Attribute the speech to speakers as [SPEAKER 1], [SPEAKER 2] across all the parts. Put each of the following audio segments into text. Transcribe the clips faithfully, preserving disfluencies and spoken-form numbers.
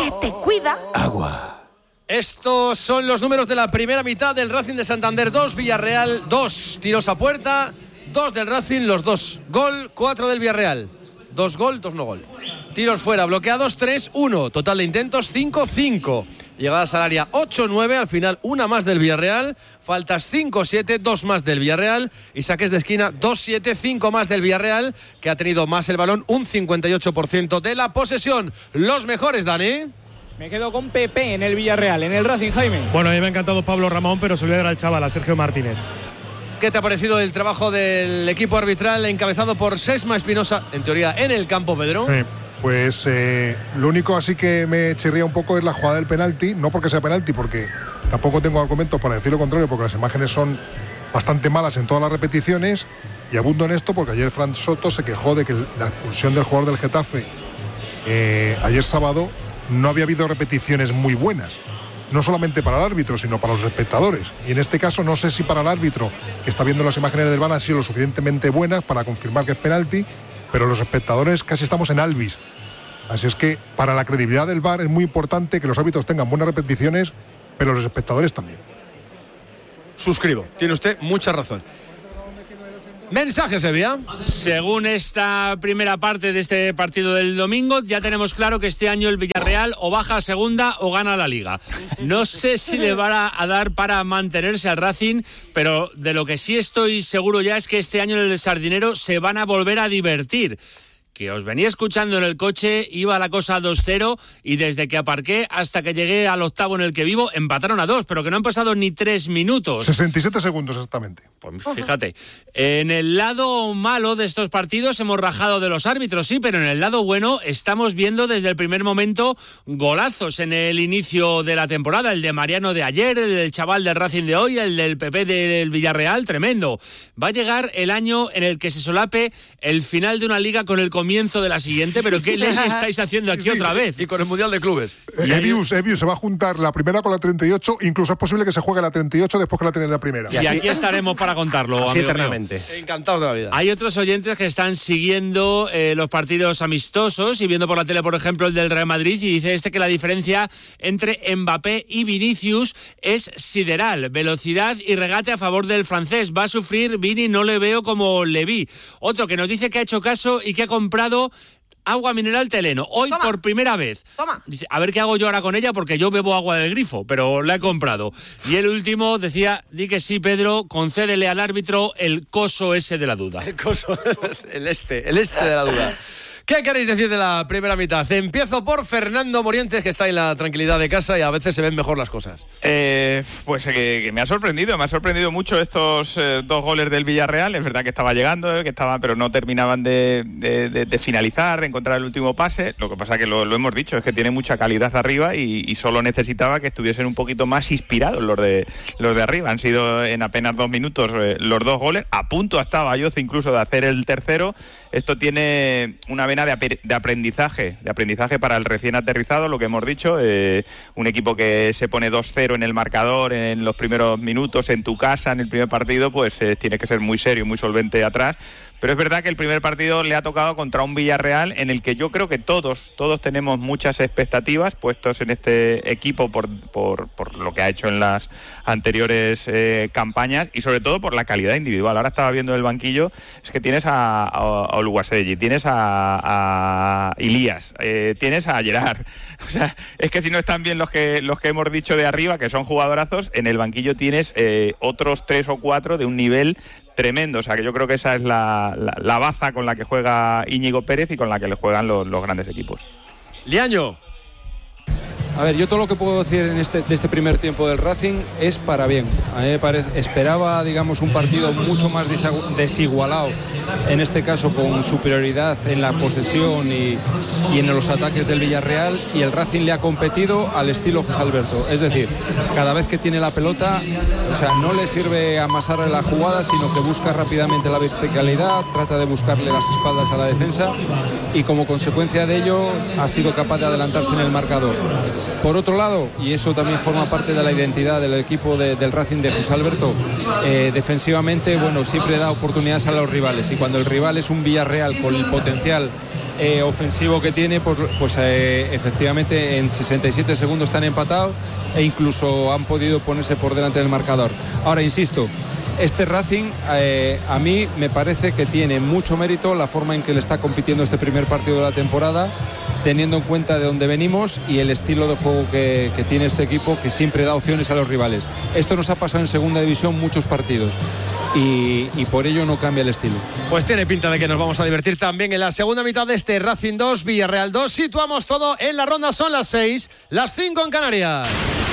[SPEAKER 1] que te cuida.
[SPEAKER 2] Agua.
[SPEAKER 3] Estos son los números de la primera mitad del Racing de Santander dos, Villarreal dos. Tiros a puerta, dos del Racing, los dos. Gol, cuatro del Villarreal. Dos gol, dos no gol. Tiros fuera, bloqueados, tres uno. Total de intentos, cinco cinco. Llegadas al área, ocho nueve. Al final, una más del Villarreal. Faltas cinco siete, dos más del Villarreal. Y saques de esquina, dos siete, cinco más del Villarreal, que ha tenido más el balón, un cincuenta y ocho por ciento de la posesión. Los mejores, Dani.
[SPEAKER 4] Me quedo con Pepe en el Villarreal, en el Racing, Jaime.
[SPEAKER 5] Bueno, a mí me ha encantado Pablo Ramón, pero se lo voy a dar al chaval, a Sergio Martínez.
[SPEAKER 3] ¿Qué te ha parecido el trabajo del equipo arbitral encabezado por Sesma Espinosa, en teoría en el campo, Pedro?
[SPEAKER 6] Sí, pues eh, lo único así que me chirría un poco es la jugada del penalti, no porque sea penalti, porque tampoco tengo argumentos para decir lo contrario, porque las imágenes son bastante malas en todas las repeticiones, y abundo en esto porque ayer Fran Soto se quejó de que la expulsión del jugador del Getafe eh, ayer sábado no había habido repeticiones muy buenas. No solamente para el árbitro, sino para los espectadores. Y en este caso no sé si para el árbitro, que está viendo las imágenes del V A R, han sido lo suficientemente buenas para confirmar que es penalti, pero los espectadores casi estamos en Alvis. Así es que para la credibilidad del V A R es muy importante que los árbitros tengan buenas repeticiones, pero los espectadores también.
[SPEAKER 3] Suscribo, tiene usted mucha razón. Mensaje, Sevilla.
[SPEAKER 7] Según esta primera parte de este partido del domingo, ya tenemos claro que este año el Villarreal o baja a segunda o gana la Liga. No sé si le va a dar para mantenerse al Racing, pero de lo que sí estoy seguro ya es que este año en el Sardinero se van a volver a divertir. Que os venía escuchando en el coche, iba la cosa dos cero y desde que aparqué hasta que llegué al octavo en el que vivo, empataron a dos, pero que no han pasado ni tres minutos.
[SPEAKER 6] sesenta y siete segundos exactamente.
[SPEAKER 7] Pues fíjate, en el lado malo de estos partidos hemos rajado de los árbitros, sí, pero en el lado bueno estamos viendo desde el primer momento golazos en el inicio de la temporada, el de Mariano de ayer, el del chaval del Racing de hoy, el del P P del Villarreal, tremendo. Va a llegar el año en el que se solape el final de una liga con el comienzo de la siguiente, pero ¿qué leña estáis haciendo aquí sí, sí, otra vez?
[SPEAKER 3] Y con el Mundial de Clubes.
[SPEAKER 6] Eh, Evius, Evius se va a juntar la primera con la treinta y ocho, incluso es posible que se juegue la treinta y ocho después que la tiene la primera.
[SPEAKER 7] Y, y aquí estaremos para contarlo, amigo
[SPEAKER 3] eternamente. Mío. Encantados de la vida.
[SPEAKER 7] Hay otros oyentes que están siguiendo eh, los partidos amistosos y viendo por la tele, por ejemplo, el del Real Madrid, y dice este que la diferencia entre Mbappé y Vinicius es sideral. Velocidad y regate a favor del francés. Va a sufrir Vini, no le veo como le vi. Otro que nos dice que ha hecho caso y que ha comprado agua mineral Teleno, hoy Toma. por primera vez.
[SPEAKER 1] Toma.
[SPEAKER 7] Dice, a ver qué hago yo ahora con ella, porque yo bebo agua del grifo, pero la he comprado. Y el último decía, di que sí, Pedro, concédele al árbitro el coso ese de la duda.
[SPEAKER 3] El coso, el este, el este de la duda. ¿Qué queréis decir de la primera mitad? Empiezo por Fernando Morientes, que está en la tranquilidad de casa y a veces se ven mejor las cosas.
[SPEAKER 8] Eh, pues eh, que, que me ha sorprendido, me ha sorprendido mucho estos eh, dos goles del Villarreal. Es verdad que estaba llegando, eh, que estaban, pero no terminaban de, de, de, de finalizar, de encontrar el último pase. Lo que pasa que lo, lo hemos dicho, es que tiene mucha calidad arriba y, y solo necesitaba que estuviesen un poquito más inspirados los de los de arriba. Han sido en apenas dos minutos eh, los dos goles. A punto estaba Ayoce incluso de hacer el tercero. Esto tiene una vena de, ap- de aprendizaje, de aprendizaje para el recién aterrizado, lo que hemos dicho, eh, un equipo que se pone dos cero en el marcador en los primeros minutos, en tu casa, en el primer partido, pues eh, tiene que ser muy serio, muy solvente atrás. Pero es verdad que el primer partido le ha tocado contra un Villarreal en el que yo creo que todos, todos tenemos muchas expectativas puestos en este equipo por, por, por lo que ha hecho en las anteriores eh, campañas y sobre todo por la calidad individual. Ahora estaba viendo el banquillo, es que tienes a, a, a Oluwaseyi, tienes a, a Ilías, eh, tienes a Gerard. O sea, es que si no están bien los que, los que hemos dicho de arriba, que son jugadorazos, en el banquillo tienes eh, otros tres o cuatro de un nivel tremendo. O sea, que yo creo que esa es la, la, la baza con la que juega Íñigo Pérez y con la que le juegan los, los grandes equipos.
[SPEAKER 3] Liaño.
[SPEAKER 9] A ver, yo todo lo que puedo decir en este, de este primer tiempo del Racing es para bien. A mí me parece, esperaba, digamos, un partido mucho más desigualado, en este caso con superioridad en la posesión y, y en los ataques del Villarreal, y el Racing le ha competido al estilo José Alberto. Es decir, cada vez que tiene la pelota, o sea, no le sirve amasarle la jugada, sino que busca rápidamente la verticalidad, trata de buscarle las espaldas a la defensa y como consecuencia de ello ha sido capaz de adelantarse en el marcador. Por otro lado, y eso también forma parte de la identidad del equipo de, del Racing de José Alberto, eh, defensivamente, bueno, siempre da oportunidades a los rivales, y cuando el rival es un Villarreal con el potencial eh, ofensivo que tiene, pues, pues eh, efectivamente en sesenta y siete segundos están empatados e incluso han podido ponerse por delante del marcador. Ahora, insisto, este Racing eh, a mí me parece que tiene mucho mérito la forma en que le está compitiendo este primer partido de la temporada, teniendo en cuenta de dónde venimos y el estilo de juego que, que tiene este equipo, que siempre da opciones a los rivales. Esto nos ha pasado en segunda división muchos partidos y, y por ello no cambia el estilo.
[SPEAKER 3] Pues tiene pinta de que nos vamos a divertir también en la segunda mitad de este Racing dos, Villarreal dos. Situamos todo en la ronda, son las seis, las cinco en Canarias.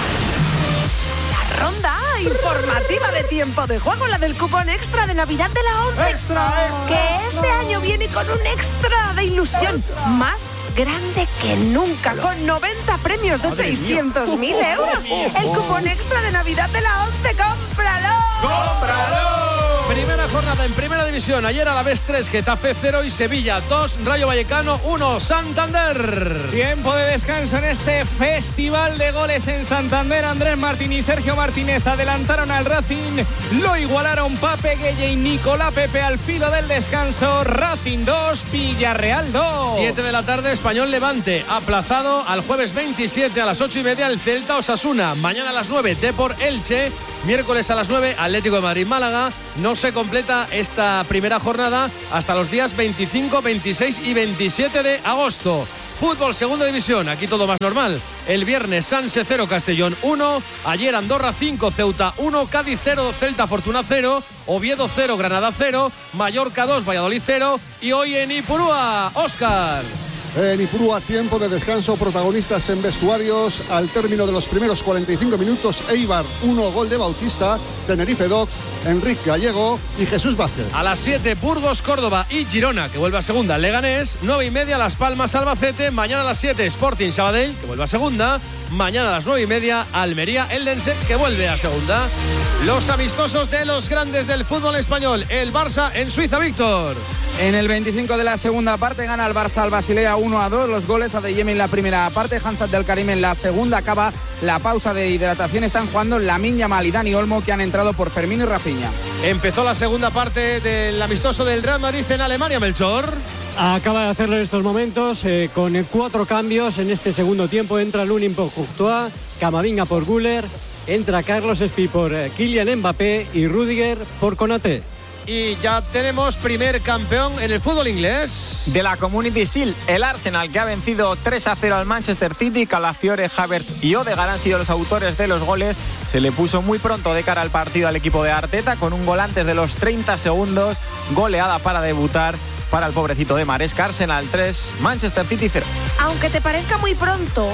[SPEAKER 1] Ronda informativa de tiempo de juego, la del cupón extra de Navidad de la ONCE.
[SPEAKER 3] ¡Extra, extra!
[SPEAKER 1] Que este año viene con un extra de ilusión más grande que nunca, con noventa premios de seiscientos mil euros. El cupón extra de Navidad de la ONCE, ¡cómpralo!
[SPEAKER 3] ¡Cómpralo! Primera jornada en Primera División. Ayer Alavés tres, Getafe cero y Sevilla dos, Rayo Vallecano uno, Santander.
[SPEAKER 4] Tiempo de descanso en este festival de goles en Santander. Andrés Martín y Sergio Martínez adelantaron al Racing, lo igualaron Pape Gueye y Nicolás Pepe al filo del descanso. Racing dos, Villarreal dos.
[SPEAKER 3] siete de la tarde, Español Levante, aplazado al jueves veintisiete a las ocho y media el Celta Osasuna. Mañana a las nueve, Depor Elche. Miércoles a las nueve, Atlético de Madrid Málaga. No se completa esta primera jornada hasta los días veinticinco, veintiséis y veintisiete de agosto. Fútbol Segunda División, aquí todo más normal. El viernes Sanse cero, Castellón uno. Ayer Andorra cinco, Ceuta uno. Cádiz cero, Celta Fortuna cero. Oviedo cero, Granada cero. Mallorca dos, Valladolid cero. Y hoy en Ipurúa, Óscar.
[SPEAKER 2] En Ipurúa, tiempo de descanso, protagonistas en vestuarios. Al término de los primeros cuarenta y cinco minutos, Eibar uno, gol de Bautista. Tenerife dos, Enrique Gallego y Jesús Vázquez.
[SPEAKER 3] A las siete, Burgos, Córdoba y Girona, que vuelve a segunda. Leganés, nueve y media, Las Palmas, Albacete. Mañana a las siete, Sporting Sabadell, que vuelve a segunda. Mañana a las nueve y media, Almería, Eldense, que vuelve a segunda. Los amistosos de los grandes del fútbol español. El Barça en Suiza, Víctor.
[SPEAKER 10] En el veinticinco de la segunda parte gana el Barça al Basilea uno a dos. Los goles a De Yemi en la primera parte, Hanzat del Karim en la segunda. Acaba la pausa de hidratación. Están jugando Lamine Yamal y Dani Olmo, que han entrado por Fermín y Rafinha.
[SPEAKER 3] Empezó la segunda parte del amistoso del Real Madrid en Alemania, Melchor.
[SPEAKER 11] Acaba de hacerlo en estos momentos eh, con cuatro cambios en este segundo tiempo. Entra Lunin por Courtois, Camavinga por Güler, entra Carlos Espí por eh, Kylian Mbappé y Rüdiger por Konaté.
[SPEAKER 3] Y ya tenemos primer campeón en el fútbol inglés.
[SPEAKER 12] De la Community Shield, el Arsenal, que ha vencido tres a cero al Manchester City. Calafiore, Havertz y Odegaard han sido los autores de los goles. Se le puso muy pronto de cara al partido al equipo de Arteta, con un gol antes de los treinta segundos. Goleada para debutar para el pobrecito de Maresca. Arsenal tres, Manchester City cero.
[SPEAKER 1] Aunque te parezca muy pronto,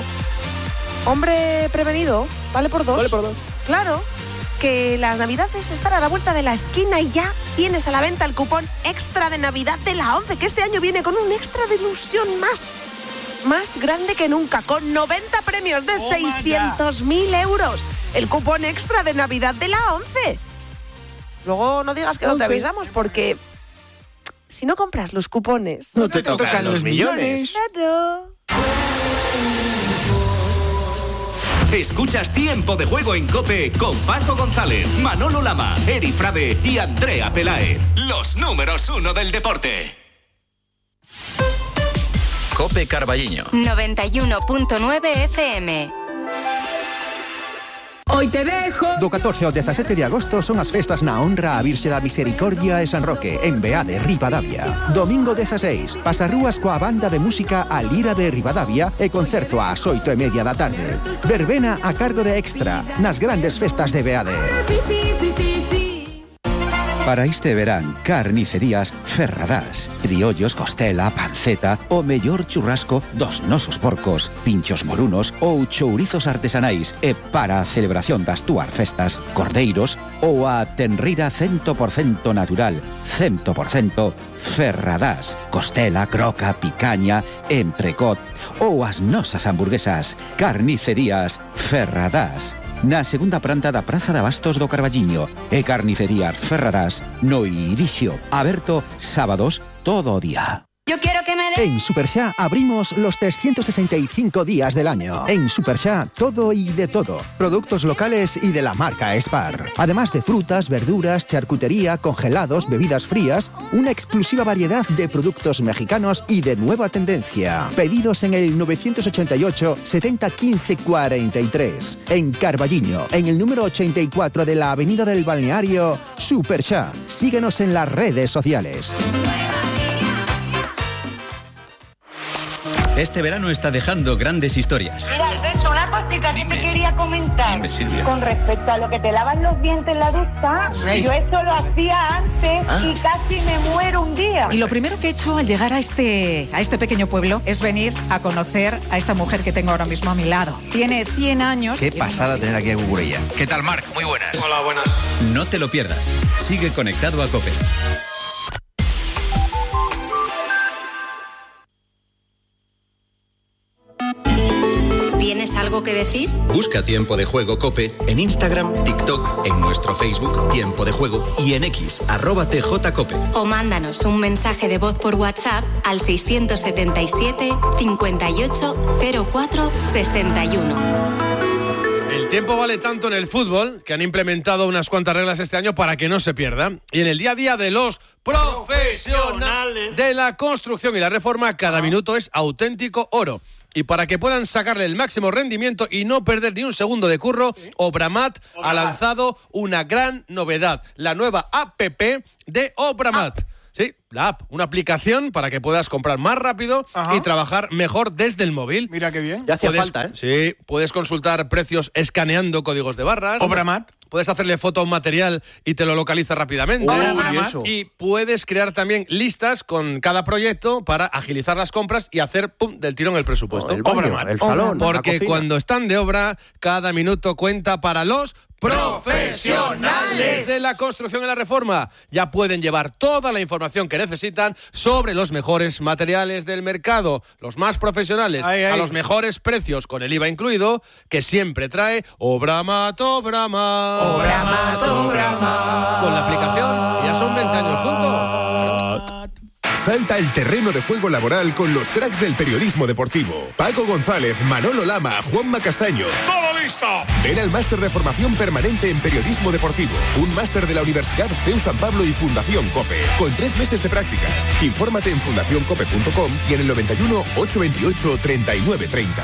[SPEAKER 1] hombre prevenido, vale por dos.
[SPEAKER 12] Vale por dos.
[SPEAKER 1] Claro, que las navidades están a la vuelta de la esquina y ya tienes a la venta el cupón extra de Navidad de la ONCE, que este año viene con un extra de ilusión más, más grande que nunca, con noventa premios de oh, seiscientos mil euros. El cupón extra de Navidad de la ONCE. Luego no digas que no te avisamos, porque si no compras los cupones,
[SPEAKER 12] no te, te tocan, tocan los millones.
[SPEAKER 1] Claro.
[SPEAKER 13] Escuchas Tiempo de Juego en COPE con Paco González, Manolo Lama, Eri Frade y Andrea Peláez. Los números uno del deporte.
[SPEAKER 14] COPE Carballiño.
[SPEAKER 15] noventa y uno punto nueve F M.
[SPEAKER 16] Hoy te dejo.
[SPEAKER 17] Do catorce ao dezasete de agosto son as festas na honra a Virxe da Misericordia e San Roque, en Beade, Ribadavia. Domingo dezaseis, pasarrúas coa banda de música A Lira de Ribadavia e concerto ás oito e media da tarde. Verbena a cargo de Extra, nas grandes festas de Beade.
[SPEAKER 16] Sí, sí, sí, sí, sí.
[SPEAKER 18] Para este verán, carnicerías Ferradás, criollos, costela, panceta, o mellor churrasco dos nosos porcos, pinchos morunos ou chourizos artesanais, e para a celebración das túas festas, cordeiros ou a tenrira cen por cento natural, cen por cento Ferradás, costela, croca, picaña, entrecot ou as nosas hamburguesas. Carnicerías Ferradás, na segunda planta da Praza de Abastos do Carballiño, e Carnicerías Ferradás no Irixio, aberto sábados todo o día.
[SPEAKER 16] Yo quiero que me dé.
[SPEAKER 17] En Supersha abrimos los trescientos sesenta y cinco días del año. En Supersha, todo y de todo. Productos locales y de la marca Spar. Además de frutas, verduras, charcutería, congelados, bebidas frías, una exclusiva variedad de productos mexicanos y de nueva tendencia. Pedidos en el novecientos ochenta y ocho, setenta, quince, cuarenta y tres. En Carballiño, en el número ochenta y cuatro de la Avenida del Balneario, Supersha. Síguenos en las redes sociales.
[SPEAKER 14] Este verano está dejando grandes historias.
[SPEAKER 19] Mira, Alberto, una cosita que te quería comentar.
[SPEAKER 14] Dime, Silvia.
[SPEAKER 19] Con respecto a lo que te lavas los dientes en la ducha,
[SPEAKER 20] Sí.
[SPEAKER 19] yo eso lo hacía antes
[SPEAKER 20] Ah.
[SPEAKER 19] y casi me muero un día.
[SPEAKER 20] Y lo primero que he hecho al llegar a este, a este pequeño pueblo es venir a conocer a esta mujer que tengo ahora mismo a mi lado. Tiene cien años.
[SPEAKER 14] Qué pasada tener aquí a Cucurella. ¿Qué tal, Marc? Muy buenas. Hola, buenas. No te lo pierdas. Sigue conectado a COPE.
[SPEAKER 15] ¿Tienes algo que decir?
[SPEAKER 14] Busca Tiempo de Juego COPE en Instagram, TikTok, en nuestro Facebook Tiempo de Juego y en X, arroba tjcope.
[SPEAKER 15] O mándanos un mensaje de voz por WhatsApp al seiscientos setenta y siete, cincuenta y ocho, cero cuatro, sesenta y uno.
[SPEAKER 3] El tiempo vale tanto en el fútbol que han implementado unas cuantas reglas este año para que no se pierda. Y en el día a día de los profesionales de la construcción y la reforma, cada minuto es auténtico oro. Y para que puedan sacarle el máximo rendimiento y no perder ni un segundo de curro, Obramat ha lanzado una gran novedad, la nueva app de Obramat. Sí, la app, una aplicación para que puedas comprar más rápido
[SPEAKER 21] Ajá.
[SPEAKER 3] y trabajar mejor desde el móvil.
[SPEAKER 21] Mira qué bien.
[SPEAKER 3] Ya hacía falta, ¿eh? Sí, puedes consultar precios escaneando códigos de barras.
[SPEAKER 21] Obramat.
[SPEAKER 3] Puedes hacerle foto a un material y te lo localiza rápidamente.
[SPEAKER 21] Obramat. ¿Y eso?
[SPEAKER 3] Y puedes crear también listas con cada proyecto para agilizar las compras y hacer pum, del tirón el presupuesto.
[SPEAKER 21] Oh, el baño,
[SPEAKER 3] Obramat.
[SPEAKER 21] el salón, la
[SPEAKER 3] Porque
[SPEAKER 21] cocina.
[SPEAKER 3] cuando están de obra, cada minuto cuenta para los profesionales de la construcción y la reforma. Ya pueden llevar toda la información que necesitan sobre los mejores materiales del mercado, los más profesionales,
[SPEAKER 21] Ay, ay.
[SPEAKER 3] a los mejores precios con el I V A incluido, que siempre trae Obramat, Obramat.
[SPEAKER 21] Obramat, Obramat.
[SPEAKER 3] Con la aplicación ya son veinte años juntos.
[SPEAKER 22] Salta el terreno de juego laboral con los cracks del periodismo deportivo. Paco González, Manolo Lama, Juanma Castaño.
[SPEAKER 23] ¡Todo listo!
[SPEAKER 22] Ven al máster de formación permanente en periodismo deportivo. Un máster de la Universidad C E U San Pablo y Fundación COPE. Con tres meses de prácticas. Infórmate en fundación cope punto com y en el noventa y uno, ochocientos veintiocho, treinta y nueve treinta.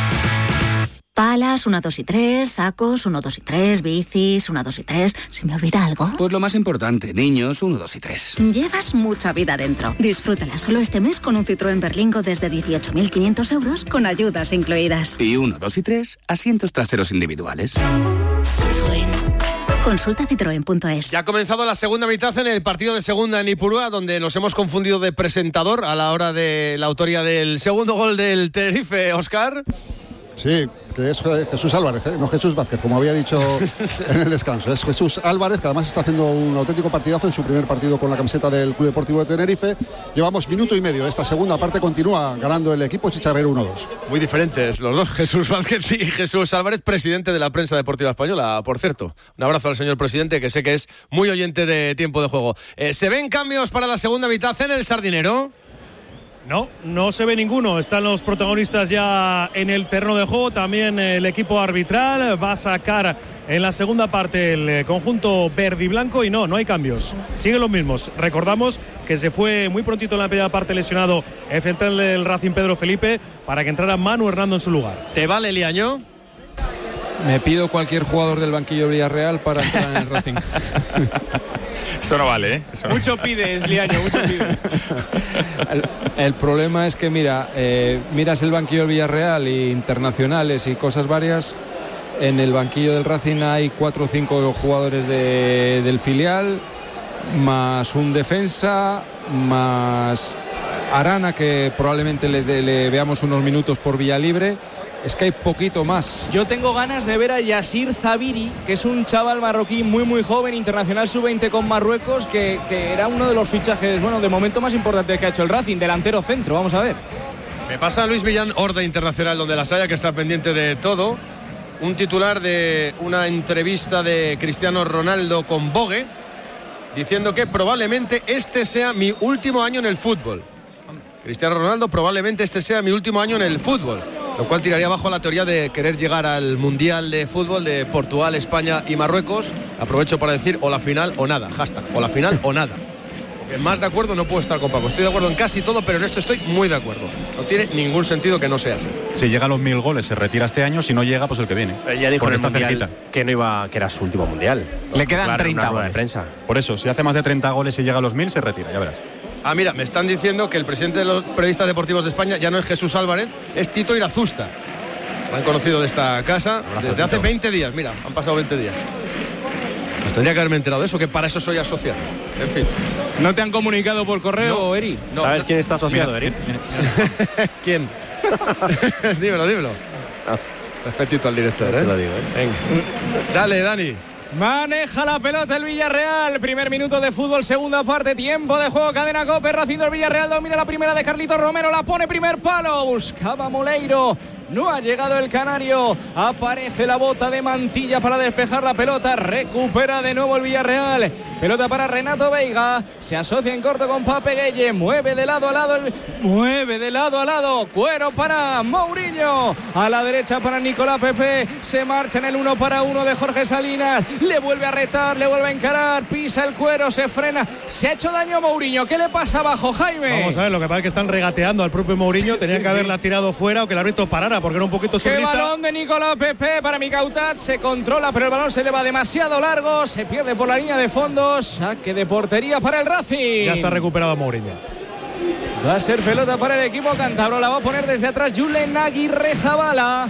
[SPEAKER 24] Palas, uno, dos y tres, sacos, uno, dos y tres, bicis, uno, dos y tres. ¿Se me olvida algo?
[SPEAKER 25] Pues lo más importante, niños, uno, dos y tres.
[SPEAKER 24] Llevas mucha vida dentro. Disfrútala solo este mes con un Citroën Berlingo desde dieciocho mil quinientos euros con ayudas incluidas.
[SPEAKER 25] Y uno, dos y tres, asientos traseros individuales.
[SPEAKER 24] Citroën. Consulta citroen punto es.
[SPEAKER 3] Ya ha comenzado la segunda mitad en el partido de segunda en Ipurúa, donde nos hemos confundido de presentador a la hora de la autoría del segundo gol del Tenerife, Óscar.
[SPEAKER 2] Sí, que es Jesús Álvarez, ¿eh? No Jesús Vázquez, como había dicho en el descanso. Es Jesús Álvarez, que además está haciendo un auténtico partidazo en su primer partido con la camiseta del Club Deportivo de Tenerife. Llevamos minuto y medio. Esta segunda parte continúa ganando el equipo chicharrero uno dos.
[SPEAKER 3] Muy diferentes los dos, Jesús Vázquez y Jesús Álvarez, presidente de la prensa deportiva española, por cierto. Un abrazo al señor presidente, que sé que es muy oyente de Tiempo de Juego. Eh, ¿Se ven cambios para la segunda mitad en el Sardinero?
[SPEAKER 5] No, no se ve ninguno. Están los protagonistas ya en el terreno de juego. También el equipo arbitral va a sacar en la segunda parte el conjunto verde y blanco y no, no hay cambios. Siguen los mismos. Recordamos que se fue muy prontito en la primera parte lesionado el central del Racing, Pedro Felipe, para que entrara Manu Hernando en su lugar.
[SPEAKER 3] ¿Te vale, Liaño?
[SPEAKER 9] Me pido cualquier jugador del banquillo de Villarreal para entrar en el Racing.
[SPEAKER 8] Eso no vale, ¿eh? Eso no.
[SPEAKER 4] Mucho pides, Liaño, mucho pides.
[SPEAKER 9] El, el problema es que, mira, eh, miras el banquillo del Villarreal y internacionales y cosas varias. En el banquillo del Racing hay cuatro o cinco jugadores de, del filial, más un defensa, más Arana, que probablemente le, le veamos unos minutos por vía libre. Es que hay poquito más.
[SPEAKER 4] Yo tengo ganas de ver a Yassir Zabiri, que es un chaval marroquí muy muy joven, internacional sub veinte con Marruecos, que, que era uno de los fichajes, bueno, de momento más importantes que ha hecho el Racing, delantero centro, vamos a ver.
[SPEAKER 3] Me pasa Luis Millán, Horda Internacional, donde las haya, que está pendiente de todo. Un titular de una entrevista de Cristiano Ronaldo con Vogue, diciendo que probablemente este sea mi último año en el fútbol. Cristiano Ronaldo, probablemente este sea mi último año en el fútbol, lo cual tiraría abajo la teoría de querer llegar al Mundial de Fútbol de Portugal, España y Marruecos. Aprovecho para decir o la final o nada, hashtag, o la final o nada. Porque más de acuerdo no puedo estar con Paco. Estoy de acuerdo en casi todo, pero en esto estoy muy de acuerdo. No tiene ningún sentido que no sea así.
[SPEAKER 6] Si llega a los mil goles se retira este año, si no llega, pues el que viene.
[SPEAKER 7] Eh, ya dijo en el
[SPEAKER 6] está
[SPEAKER 7] mundial
[SPEAKER 6] cerquita.
[SPEAKER 7] que no iba, que era su último mundial.
[SPEAKER 12] Le quedan
[SPEAKER 7] Claro,
[SPEAKER 12] treinta
[SPEAKER 7] una rueda
[SPEAKER 12] goles.
[SPEAKER 7] de prensa.
[SPEAKER 6] Por eso, si hace más de treinta goles y llega a los mil, se retira, ya verás.
[SPEAKER 3] Ah, mira, me están diciendo que el presidente de los periodistas deportivos de España ya no es Jesús Álvarez, es Tito Irazusta. Lo han conocido de esta casa desde hace veinte días. Mira, han pasado veinte días. Pues tendría que haberme enterado de eso, que para eso soy asociado. En fin.
[SPEAKER 4] ¿No te han comunicado por correo,
[SPEAKER 3] No.
[SPEAKER 4] Eri?
[SPEAKER 3] No,
[SPEAKER 7] ¿Sabes
[SPEAKER 3] no.
[SPEAKER 7] quién está asociado,
[SPEAKER 6] Mira,
[SPEAKER 7] Eri?
[SPEAKER 3] ¿Quién? dímelo, dímelo. Respetito al director, ¿eh?
[SPEAKER 7] Te lo digo, ¿eh?
[SPEAKER 3] Venga. Dale, Dani.
[SPEAKER 4] Maneja la pelota el Villarreal. Primer minuto de fútbol, segunda parte, tiempo de juego, cadena Cope. Racing del Villarreal domina la primera de Carlitos Romero, la pone primer palo. Buscaba Moleiro. No ha llegado el canario. Aparece la bota de Mantilla para despejar la pelota. Recupera de nuevo el Villarreal. Pelota para Renato Veiga. Se asocia en corto con Pape Gueye. Mueve de lado a lado. El... Mueve de lado a lado. Cuero para Mourinho. A la derecha para Nicolás Pepe. Se marcha en el uno para uno de Jorge Salinas. Le vuelve a retar. Le vuelve a encarar. Pisa el Cuero. Se frena. Se ha hecho daño a Mourinho. ¿Qué le pasa abajo, Jaime?
[SPEAKER 5] Vamos a ver, lo que pasa es que están regateando al propio Mourinho. Tenían
[SPEAKER 4] Sí,
[SPEAKER 5] que
[SPEAKER 4] sí.
[SPEAKER 5] haberla tirado fuera o que el árbitro parara porque era un poquito
[SPEAKER 4] ¡Qué
[SPEAKER 5] surrealista.
[SPEAKER 4] balón de Nicolás Pepe para Micautat! Se controla, pero el balón se le va demasiado largo. Se pierde por la línea de fondo. Saque de portería para el Racing.
[SPEAKER 5] Ya está recuperado Mourinho.
[SPEAKER 4] Va a ser pelota para el equipo cántabro. La va a poner desde atrás Julen Aguirre Zabala.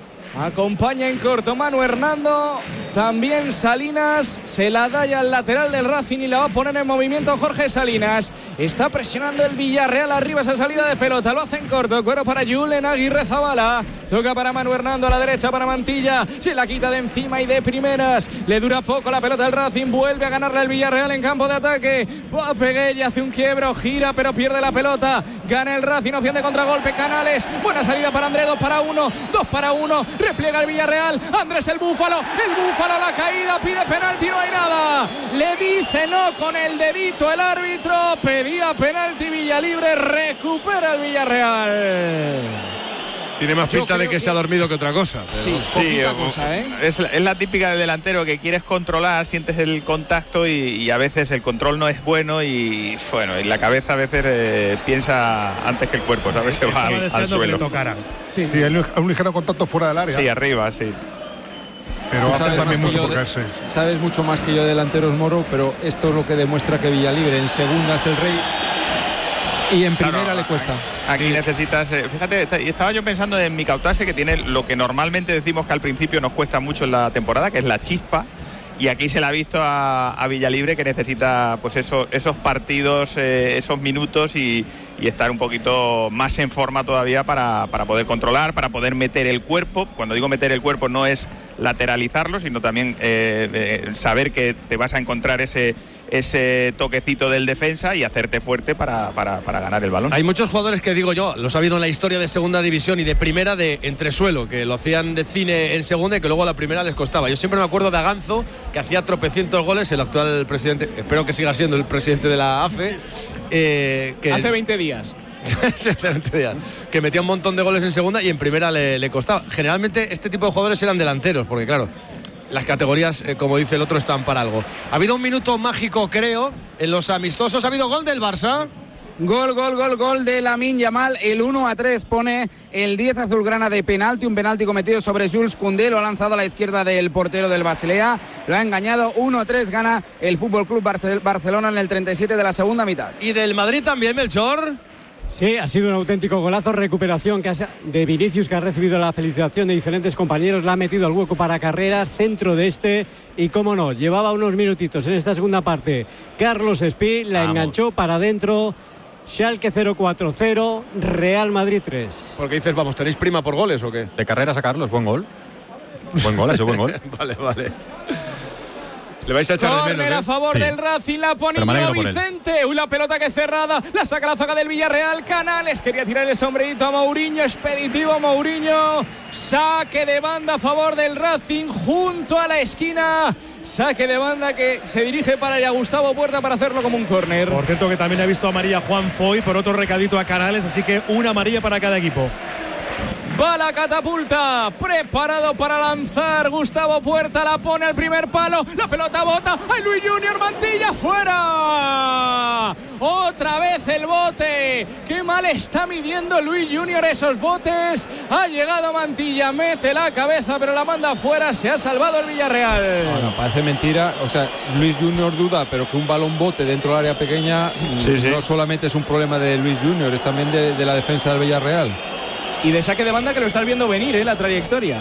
[SPEAKER 4] Acompaña en corto Manu Hernando. También Salinas. Se la da ya al lateral del Racing y la va a poner en movimiento Jorge Salinas. Está presionando el Villarreal arriba esa salida de pelota. Lo hace en corto. Cuero para Julen Aguirre Zabala. Toca para Manu Hernando a la derecha para Mantilla. Se la quita de encima y de primeras. Le dura poco la pelota al Racing. Vuelve a ganarle al Villarreal en campo de ataque. Peguella hace un quiebro. Gira pero pierde la pelota. Gana el Racing. Opción de contragolpe. Canales. Buena salida para Andrés. Dos para uno. Dos para uno. Repliega el Villarreal. Andrés el Búfalo. El Búfalo a la caída. Pide penalti. No hay nada. Le dice no con el dedito el árbitro. Pedía penalti Villalibre. Recupera el Villarreal.
[SPEAKER 3] Tiene más
[SPEAKER 4] Yo
[SPEAKER 3] pinta de
[SPEAKER 4] creo
[SPEAKER 3] que,
[SPEAKER 4] que-
[SPEAKER 3] se ha dormido que otra cosa. pero-
[SPEAKER 4] Sí,
[SPEAKER 8] Sí,
[SPEAKER 4] poquita
[SPEAKER 8] o-
[SPEAKER 4] cosa, ¿eh?
[SPEAKER 8] es, la- es la típica del delantero que quieres controlar, sientes el contacto y, y a veces el control no es bueno y bueno, y la cabeza a veces eh, piensa antes que el cuerpo, ¿sabes? Se va
[SPEAKER 5] Estaba
[SPEAKER 8] al, al
[SPEAKER 5] deseando que
[SPEAKER 8] suelo.
[SPEAKER 5] le tocaran.
[SPEAKER 2] Sí, hay un, un ligero contacto fuera del área.
[SPEAKER 8] Sí, arriba, sí.
[SPEAKER 2] Pero
[SPEAKER 9] Tú
[SPEAKER 2] hace
[SPEAKER 9] sabes
[SPEAKER 2] también
[SPEAKER 9] más que
[SPEAKER 2] mucho
[SPEAKER 9] yo
[SPEAKER 2] por
[SPEAKER 9] de-
[SPEAKER 2] caerse.
[SPEAKER 9] Sabes mucho más que yo de delanteros, Moro, pero esto es lo que demuestra que Villalibre en segunda es el rey y en primera
[SPEAKER 8] Claro,
[SPEAKER 9] le cuesta.
[SPEAKER 8] Aquí necesitas, eh, fíjate, está- y estaba yo pensando en Micautase, que tiene lo que normalmente decimos que al principio nos cuesta mucho en la temporada, que es la chispa. Y aquí se le ha visto a, a Villalibre que necesita pues eso, esos partidos, eh, esos minutos y, y estar un poquito más en forma todavía para, para poder controlar, para poder meter el cuerpo. Cuando digo meter el cuerpo no es lateralizarlo, sino también eh, eh, saber que te vas a encontrar ese, ese toquecito del defensa y hacerte fuerte para, para, para ganar el balón.
[SPEAKER 3] Hay muchos jugadores que digo yo, los ha habido en la historia de segunda división y de primera de entresuelo, que lo hacían de cine en segunda y que luego a la primera les costaba. Yo siempre me acuerdo de Aganzo, que hacía tropecientos goles, el actual presidente, espero que siga siendo el presidente de la A F E. Eh, que
[SPEAKER 4] Hace veinte días.
[SPEAKER 3] Sí, hace veinte días, que metía un montón de goles en segunda y en primera le, le costaba. Generalmente este tipo de jugadores eran delanteros, porque claro, las categorías, eh, como dice el otro, están para algo. Ha habido un minuto mágico, creo, en los amistosos. Ha habido gol del Barça.
[SPEAKER 10] Gol, gol, gol, gol de Lamine Yamal. El uno a tres pone el diez azulgrana de penalti. Un penalti cometido sobre Jules Koundé. Lo ha lanzado a la izquierda del portero del Basilea. Lo ha engañado. uno a tres gana el Fútbol Club Barcelona en el treinta y siete de la segunda mitad.
[SPEAKER 3] Y del Madrid también, Melchor.
[SPEAKER 11] Sí, ha sido un auténtico golazo, recuperación que ha, de Vinicius, que ha recibido la felicitación de diferentes compañeros, la ha metido al hueco para Carreras, centro de este, y cómo no, llevaba unos minutitos en esta segunda parte Carlos Espí, la
[SPEAKER 3] Vamos.
[SPEAKER 11] enganchó para adentro. Schalke cero cuatro cero, Real Madrid tres.
[SPEAKER 3] Porque dices, vamos, ¿tenéis prima por goles o qué?
[SPEAKER 6] De Carreras a Carlos, buen gol. Buen gol, ha sido buen gol.
[SPEAKER 3] Vale, vale. Le vais a echar de
[SPEAKER 4] Córner
[SPEAKER 3] menos, ¿eh?
[SPEAKER 4] a favor
[SPEAKER 6] Sí.
[SPEAKER 4] del Racing, la pone
[SPEAKER 6] Pero me alegro por él.
[SPEAKER 4] Vicente. Uy, la pelota que es cerrada, la saca la zaga del Villarreal. Canales quería tirar el sombrerito a Mourinho, expeditivo Mourinho. Saque de banda a favor del Racing junto a la esquina. Saque de banda que se dirige para allá Gustavo Puerta para hacerlo como un córner.
[SPEAKER 5] Por cierto que también ha visto amarilla Juan Foy por otro recadito a Canales, así que una amarilla para cada equipo.
[SPEAKER 4] Va la catapulta, preparado para lanzar Gustavo Puerta, la pone al primer palo, la pelota bota, ¡ay, Luis Junior Mantilla, fuera! Otra vez el bote, qué mal está midiendo Luis Junior esos botes, ha llegado Mantilla, mete la cabeza pero la manda afuera, se ha salvado el Villarreal.
[SPEAKER 9] Bueno, parece mentira, o sea, Luis Junior duda, pero que un balón bote dentro del área pequeña
[SPEAKER 8] sí, sí.
[SPEAKER 9] no solamente es un problema de Luis Junior, es también de, de la defensa del Villarreal.
[SPEAKER 4] Y de saque de banda que lo estás viendo venir, ¿eh? La trayectoria.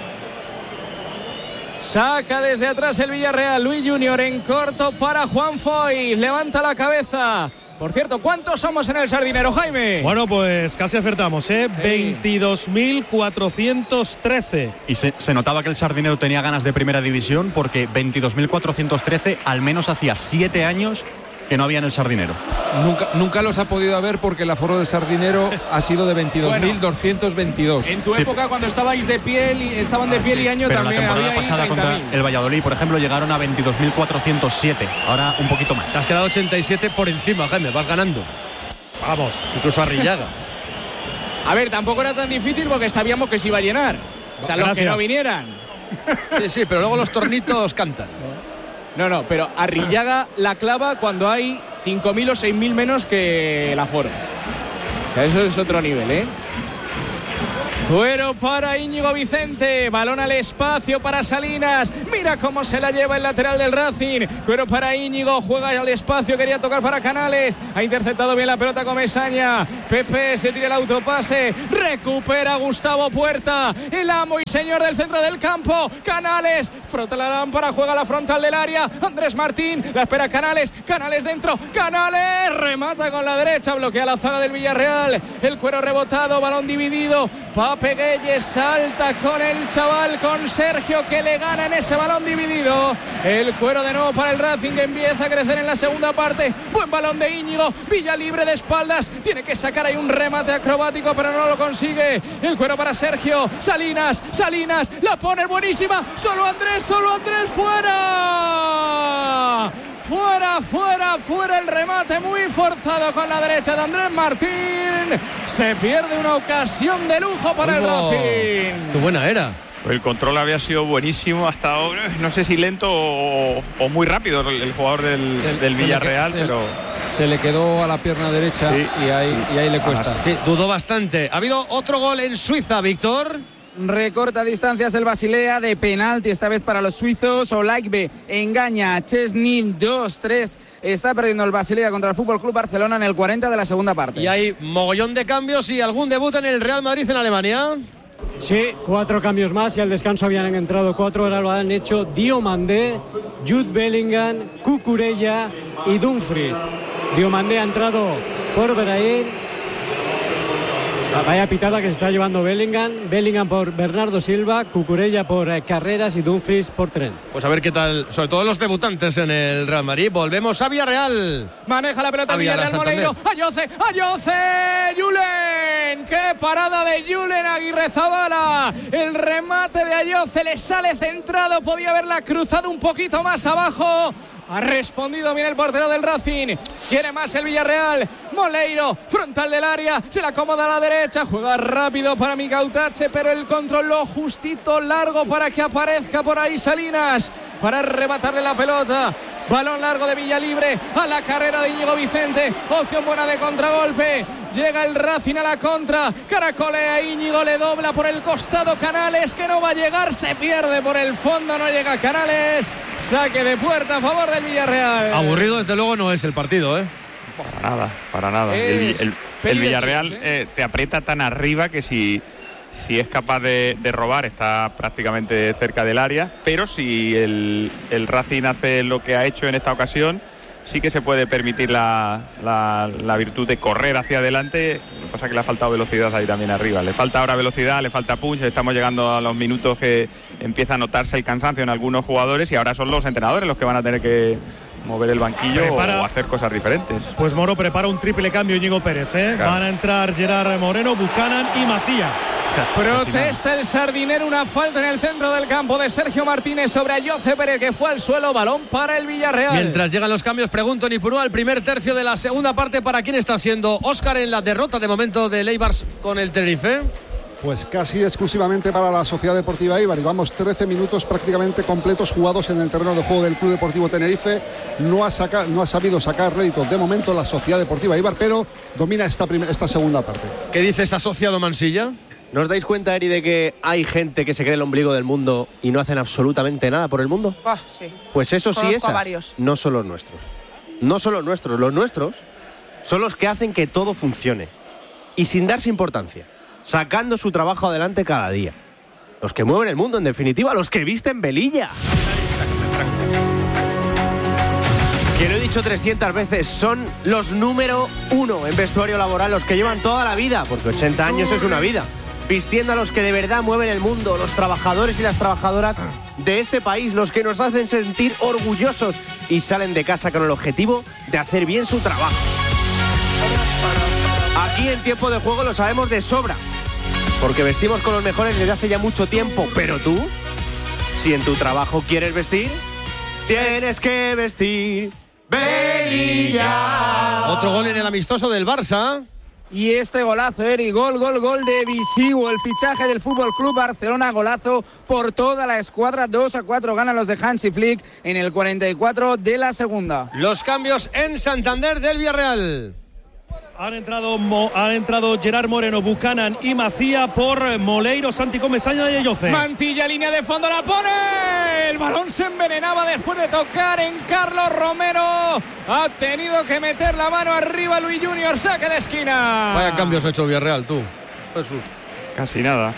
[SPEAKER 4] Saca desde atrás el Villarreal. Luis Junior en corto para Juan Foy. Levanta la cabeza. Por cierto, ¿cuántos somos en el Sardinero, Jaime?
[SPEAKER 5] Bueno, pues casi acertamos, ¿eh? Sí. veintidós mil cuatrocientos trece.
[SPEAKER 6] Y se, se notaba que el Sardinero tenía ganas de primera división porque veintidós mil cuatrocientos trece al menos hacía siete años que no había en el Sardinero.
[SPEAKER 9] Nunca, nunca los ha podido haber porque el aforo del Sardinero ha sido de veintidós mil doscientos veintidós.
[SPEAKER 4] En tu
[SPEAKER 9] sí.
[SPEAKER 4] época, cuando estabais de piel y estaban de piel
[SPEAKER 6] sí,
[SPEAKER 4] y año,
[SPEAKER 6] pero
[SPEAKER 4] también
[SPEAKER 6] la temporada
[SPEAKER 4] había
[SPEAKER 6] pasada contra el Valladolid, por ejemplo, llegaron a veintidós mil cuatrocientos siete. Ahora un poquito más.
[SPEAKER 3] Te has quedado ochenta y siete por encima, Jaime, vas ganando.
[SPEAKER 5] Vamos,
[SPEAKER 3] incluso a Arrillaga.
[SPEAKER 4] A ver, tampoco era tan difícil porque sabíamos que se iba a llenar. O sea, Gracias. Los que no vinieran.
[SPEAKER 3] Sí, sí, pero luego los tornitos cantan.
[SPEAKER 4] No, no, pero Arrillaga la clava cuando hay cinco mil o seis mil menos que el aforo. O sea, eso es otro nivel, ¿eh? Cuero para Íñigo Vicente, balón al espacio para Salinas, mira cómo se la lleva el lateral del Racing. Cuero para Íñigo, juega al espacio, quería tocar para Canales, ha interceptado bien la pelota Comesaña. Pepe se tira el autopase, recupera Gustavo Puerta, el amo y señor del centro del campo. Canales, frota la lámpara, juega la frontal del área, Andrés Martín, la espera Canales, Canales dentro, Canales, remata con la derecha, bloquea la zaga del Villarreal, el Cuero rebotado, balón dividido, Pape Gueye salta con el chaval, con Sergio, que le gana en ese balón dividido. El Cuero de nuevo para el Racing, que empieza a crecer en la segunda parte. Buen balón de Íñigo, Villa libre de espaldas, tiene que sacar ahí un remate acrobático pero no lo consigue. El Cuero para Sergio, Salinas, Salinas, la pone buenísima, solo Andrés, solo Andrés, fuera. Fuera, fuera, fuera el remate muy forzado con la derecha de Andrés Martín. Se pierde una ocasión de lujo para el Racing.
[SPEAKER 3] Qué buena era.
[SPEAKER 8] El control había sido buenísimo hasta ahora. No sé si lento o, o muy rápido el, el jugador del, se, del se Villarreal,
[SPEAKER 9] le,
[SPEAKER 8] pero...
[SPEAKER 9] Se, se le quedó a la pierna derecha sí, y, ahí, sí. y ahí le cuesta.
[SPEAKER 3] Sí, dudó bastante. Ha habido otro gol en Suiza, Víctor.
[SPEAKER 10] Recorta distancias el Basilea de penalti, esta vez para los suizos. Olaigbe engaña a Chesney, dos tres. Está perdiendo el Basilea contra el F C Barcelona en el cuarenta de la segunda parte.
[SPEAKER 3] Y hay mogollón de cambios y algún debut en el Real Madrid en Alemania.
[SPEAKER 11] Sí, cuatro cambios más y al descanso habían entrado cuatro, ahora lo han hecho Diomandé, Jude Bellingham, Cucurella y Dumfries. Diomandé ha entrado por Brahim. Vaya pitada que se está llevando Bellingham. Bellingham por Bernardo Silva, Cucurella por eh, Carreras y Dumfries por Trent.
[SPEAKER 3] Pues a ver qué tal, sobre todo los debutantes en el Real Madrid. Volvemos a Villarreal.
[SPEAKER 4] Maneja la pelota Villarreal, Moleiro. Ayoce, Ayoce, Julen. ¡Qué parada de Julen Aguirrezabala! El remate de Ayoce le sale centrado. Podía haberla cruzado un poquito más abajo. Ha respondido bien el portero del Racing. Quiere más el Villarreal. Moleiro, frontal del área. Se la acomoda a la derecha. Juega rápido para Micautache, pero el control lo justito largo para que aparezca por ahí Salinas. Para arrebatarle la pelota. Balón largo de Villalibre a la carrera de Íñigo Vicente. Opción buena de contragolpe. Llega el Racing a la contra. Caracolea Íñigo, le dobla por el costado Canales, que no va a llegar. Se pierde por el fondo, no llega Canales. Saque de puerta a favor del Villarreal.
[SPEAKER 3] Aburrido desde luego no es el partido, ¿eh?
[SPEAKER 8] Para nada, para nada. El, el, el Villarreal eh, te aprieta tan arriba que si... Si es capaz de, de robar, está prácticamente cerca del área, pero si el, el Racing hace lo que ha hecho en esta ocasión, sí que se puede permitir la, la, la virtud de correr hacia adelante. Lo que pasa es que le ha faltado velocidad ahí también arriba. Le falta ahora velocidad, le falta punch. Estamos llegando a los minutos que empieza a notarse el cansancio en algunos jugadores y ahora son los entrenadores los que van a tener que mover el banquillo prepara, o hacer cosas diferentes.
[SPEAKER 5] Pues Moro prepara un triple cambio Íñigo Pérez, ¿eh? Claro. Van a entrar Gerard Moreno, Buchanan y Macías.
[SPEAKER 4] Protesta el Sardinero, una falta en el centro del campo de Sergio Martínez sobre Ayoce Pérez, que fue al suelo, balón para el Villarreal.
[SPEAKER 3] Mientras llegan los cambios, pregunto Nipurúa, el primer tercio de la segunda parte, ¿para quién está siendo Óscar en la derrota de momento del Eibar con el Tenerife?
[SPEAKER 2] Pues casi exclusivamente para la Sociedad Deportiva Eibar. Y vamos, trece minutos prácticamente completos jugados en el terreno de juego del Club Deportivo Tenerife. No ha, saca, no ha sabido sacar réditos de momento la Sociedad Deportiva Eibar, pero domina esta, esta segunda parte.
[SPEAKER 3] ¿Qué dices, asociado Mansilla?
[SPEAKER 7] ¿No os dais cuenta, Eri, de que hay gente que se cree el ombligo del mundo y no hacen absolutamente nada por el mundo?
[SPEAKER 1] Ah, sí.
[SPEAKER 7] Pues eso sí, esas
[SPEAKER 1] varios.
[SPEAKER 7] No son los nuestros. No son los nuestros. Los nuestros son los que hacen que todo funcione. Y sin darse importancia. Sacando su trabajo adelante cada día. Los que mueven el mundo, en definitiva, los que visten velilla. Que lo he dicho trescientas veces, son los número uno en vestuario laboral, los que llevan toda la vida, porque ochenta años es una vida, vistiendo a los que de verdad mueven el mundo, los trabajadores y las trabajadoras de este país, los que nos hacen sentir orgullosos y salen de casa con el objetivo de hacer bien su trabajo. Aquí en tiempo de juego lo sabemos de sobra, porque vestimos con los mejores desde hace ya mucho tiempo. Pero tú, si en tu trabajo quieres vestir, tienes que vestir velilla.
[SPEAKER 3] Otro gol en el amistoso del Barça.
[SPEAKER 10] Y este golazo, Eri, gol, gol, gol de Visigu, el fichaje del Fútbol Club Barcelona, golazo por toda la escuadra, dos a cuatro ganan los de Hansi Flick en el cuarenta y cuatro de la segunda.
[SPEAKER 3] Los cambios en Santander del Villarreal.
[SPEAKER 5] Han entrado, han entrado Gerard Moreno, Buchanan y Macía por Moleiro, Santi Comesaña y Ayoce.
[SPEAKER 4] Mantilla, línea de fondo, la pone. El balón se envenenaba después de tocar en Carlos Romero. Ha tenido que meter la mano arriba Luis Junior, saque de esquina.
[SPEAKER 3] Vaya cambios ha hecho el Villarreal, tú, Jesús.
[SPEAKER 8] Casi nada.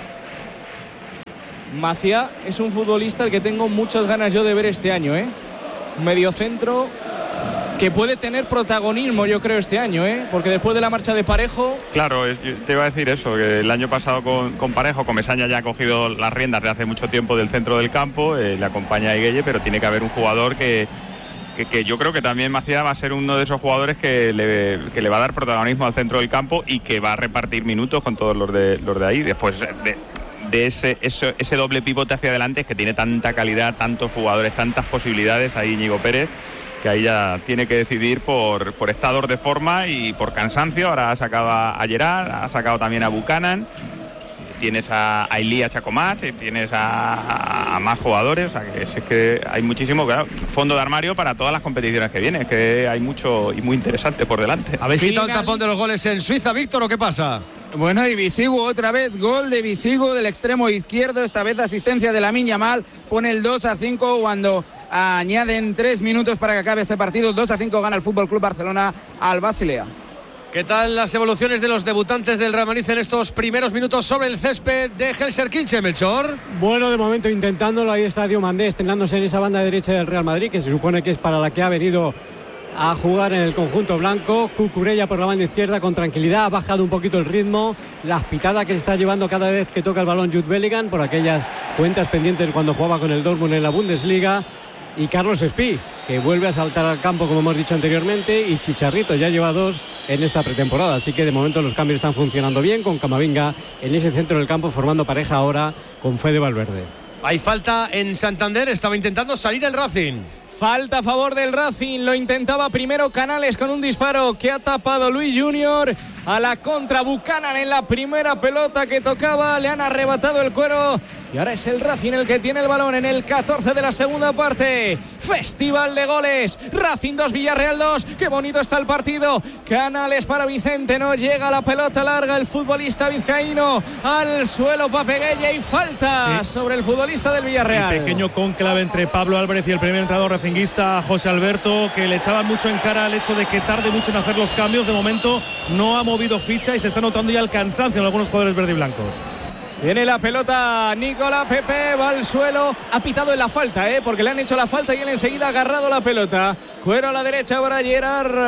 [SPEAKER 4] Macía es un futbolista al que tengo muchas ganas yo de ver este año, ¿eh? Mediocentro que puede tener protagonismo, yo creo, este año, ¿eh? Porque después de la marcha de Parejo...
[SPEAKER 8] Claro, es, te iba a decir eso, que el año pasado con, con Parejo, Comesaña ya ha cogido las riendas de hace mucho tiempo del centro del campo, eh, le acompaña a Higuelle, pero tiene que haber un jugador que, que, que yo creo que también Macía va a ser uno de esos jugadores que le, que le va a dar protagonismo al centro del campo y que va a repartir minutos con todos los de, los de ahí. Después de, de ese, ese, ese doble pivote hacia adelante, es que tiene tanta calidad, tantos jugadores, tantas posibilidades, ahí Íñigo Pérez, que ahí ya tiene que decidir por, por estados de forma y por cansancio. Ahora ha sacado a, a Gerard, ha sacado también a Buchanan, tienes a, a Ilía Chacomat, tienes a, a, a más jugadores, o sea que es, es que hay muchísimo, claro, fondo de armario para todas las competiciones que vienen, es que hay mucho y muy interesante por delante.
[SPEAKER 3] ¿Habéis quitado el tapón de los goles en Suiza, Víctor, o qué pasa?
[SPEAKER 10] Bueno, y Visigu otra vez, gol de Visigu del extremo izquierdo, esta vez asistencia de Lamine Yamal, pone el dos a cinco cuando añaden tres minutos para que acabe este partido. Dos a cinco gana el Fútbol Club Barcelona al Basilea.
[SPEAKER 3] ¿Qué tal las evoluciones de los debutantes del Real Madrid en estos primeros minutos sobre el césped de Gelsenkirchen, Melchor?
[SPEAKER 11] Bueno, de momento intentándolo, ahí está Diomandé estrenándose en esa banda derecha del Real Madrid, que se supone que es para la que ha venido a jugar en el conjunto blanco. Cucurella por la banda izquierda con tranquilidad, ha bajado un poquito el ritmo, las pitadas que se está llevando cada vez que toca el balón Jude Bellingham por aquellas cuentas pendientes cuando jugaba con el Dortmund en la Bundesliga. Y Carlos Espí, que vuelve a saltar al campo, como hemos dicho anteriormente, y Chicharrito ya lleva dos en esta pretemporada, así que de momento los cambios están funcionando bien, con Camavinga en ese centro del campo formando pareja ahora con Fede Valverde.
[SPEAKER 3] Hay falta en Santander, estaba intentando salir el Racing.
[SPEAKER 4] Falta a favor del Racing, lo intentaba primero Canales con un disparo que ha tapado Luis Junior. A la contra Buchanan en la primera pelota que tocaba, le han arrebatado el cuero y ahora es el Racing el que tiene el balón en el catorce de la segunda parte. Festival de goles, Racing dos, Villarreal dos, qué bonito está el partido. Canales para Vicente, no llega la pelota larga el futbolista vizcaíno, al suelo Papeguella y falta sí. sobre el futbolista del Villarreal.
[SPEAKER 5] El pequeño conclave entre Pablo Álvarez y el primer entrenador racinguista José Alberto, que le echaban mucho en cara el hecho de que tarde mucho en hacer los cambios. De momento no ha movido ficha y se está notando ya el cansancio en algunos jugadores verde y blancos.
[SPEAKER 4] Viene la pelota, Nicolás Pepe va al suelo, ha pitado en la falta, ¿eh? porque le han hecho la falta y él enseguida ha agarrado la pelota. Cuero a la derecha para Gerard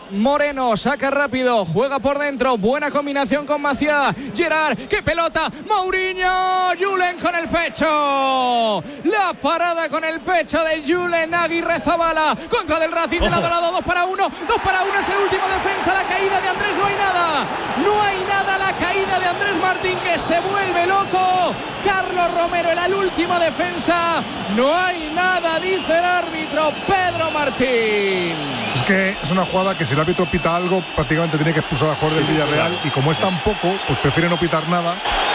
[SPEAKER 4] Moreno, saca rápido, juega por dentro, buena combinación con Maciá. Gerard, qué pelota, Mourinho, Julen con el pecho. La parada con el pecho de Julen Aguirrezabala contra del Racing, de lado a lado, dos para uno, dos para uno es el último defensa, la caída de Andrés, no hay nada, no hay nada, la caída de Andrés Martín que se vuelve loco. Carlos Romero era el último defensa, no hay nada, dice el árbitro Pedro Martín.
[SPEAKER 1] Es que es una jugada que si el árbitro pita algo, prácticamente tiene que expulsar al jugador sí, del Villarreal, claro. Y como es tan poco, pues prefiere no pitar nada